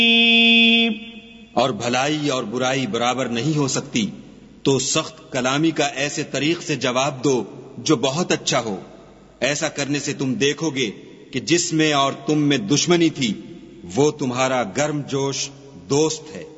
और भलाई और बुराई बराबर नहीं हो सकती, तो सख्त कलामी का ऐसे तरीक से जवाब दो जो बहुत अच्छा हो। ऐसा करने से तुम देखोगे कि जिसमें और तुम में दुश्मनी थी वो तुम्हारा गर्मजोश दोस्त है।